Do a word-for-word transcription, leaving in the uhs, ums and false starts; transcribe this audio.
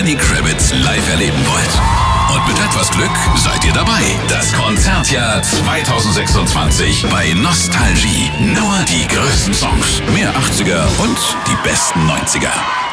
Lenny Kravitz live erleben wollt. Und mit etwas Glück seid ihr dabei. Das Konzertjahr zwanzig sechsundzwanzig bei Nostalgie. Nur die größten Songs, mehr achtziger und die besten neunziger.